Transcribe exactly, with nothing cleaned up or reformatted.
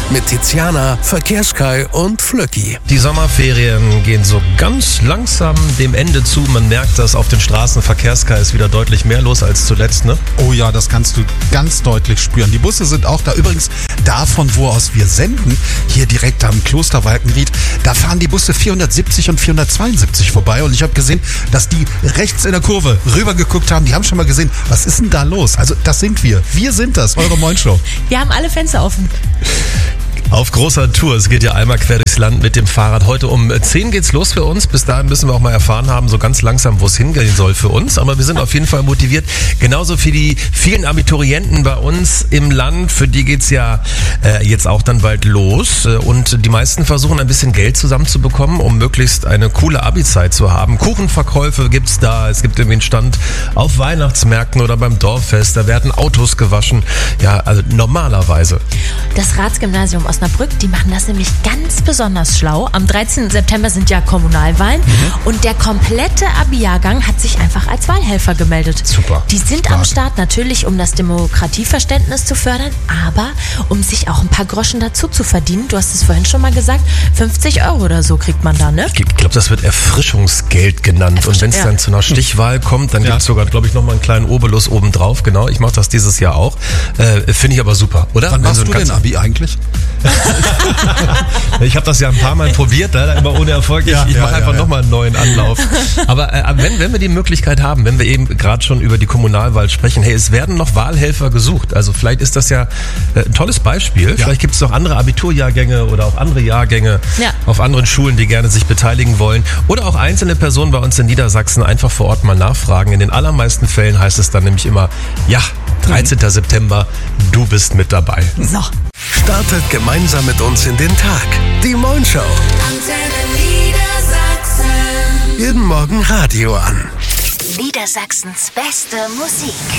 Mit Tiziana, Verkehrskai und Flöcki. Die Sommerferien gehen so ganz langsam dem Ende zu. Man merkt, dass auf den Straßen Verkehrskai ist wieder deutlich mehr los als zuletzt, ne? Oh ja, das kannst du ganz deutlich spüren. Die Busse sind auch da. Übrigens, davon, wo aus wir senden, hier direkt am Kloster Walkenried, da fahren die Busse vierhundertsiebzig und vierhundertzweiundsiebzig vorbei. Und ich habe gesehen, dass die rechts in der Kurve rübergeguckt haben. Die haben schon mal gesehen, was ist denn da los? Also das sind wir. Wir sind das, eure Moin-Show. Wir haben alle Fenster offen. Auf großer Tour. Es geht ja einmal quer durchs Land mit dem Fahrrad. Heute um zehn geht's los für uns. Bis dahin müssen wir auch mal erfahren haben, so ganz langsam, wo es hingehen soll für uns. Aber wir sind auf jeden Fall motiviert. Genauso für die vielen Abiturienten bei uns im Land. Für die geht's ja äh, jetzt auch dann bald los. Und die meisten versuchen ein bisschen Geld zusammenzubekommen, um möglichst eine coole Abi-Zeit zu haben. Kuchenverkäufe gibt's da. Es gibt irgendwie einen Stand auf Weihnachtsmärkten oder beim Dorffest. Da werden Autos gewaschen. Ja, also normalerweise. Das Ratsgymnasium Osnabrück, die machen das nämlich ganz besonders schlau. Am dreizehnten September sind ja Kommunalwahlen mhm. und der komplette Abi-Jahrgang hat sich einfach als Wahlhelfer gemeldet. Super. Die sind Stark. am Start natürlich, um das Demokratieverständnis zu fördern, aber um sich auch ein paar Groschen dazu zu verdienen. Du hast es vorhin schon mal gesagt, fünfzig Euro oder so kriegt man da, ne? Ich glaube, das wird Erfrischungsgeld genannt. Erfrisch- und wenn es ja. dann zu einer Stichwahl kommt, dann Ja. gibt es sogar, glaube ich, nochmal einen kleinen Obolus obendrauf. Genau, ich mache das dieses Jahr auch. Äh, Finde ich aber super, oder? Wann Wenn machst so ein du denn ganz- Abi eigentlich? Ich habe das ja ein paar Mal probiert, leider immer ohne Erfolg. Ich, Ja, ich ja, mache ja, einfach ja. nochmal einen neuen Anlauf. Aber äh, wenn, wenn wir die Möglichkeit haben, wenn wir eben gerade schon über die Kommunalwahl sprechen, hey, es werden noch Wahlhelfer gesucht. Also vielleicht ist das ja äh, ein tolles Beispiel. Ja. Vielleicht gibt es noch andere Abiturjahrgänge oder auch andere Jahrgänge Ja. auf anderen Schulen, die gerne sich beteiligen wollen. Oder auch einzelne Personen bei uns in Niedersachsen einfach vor Ort mal nachfragen. In den allermeisten Fällen heißt es dann nämlich immer, ja, dreizehnten September, du bist mit dabei. So. Startet gemeinsam mit uns in den Tag. Die Moin-Show. Antenne Niedersachsen. Jeden Morgen Radio an. Niedersachsens beste Musik.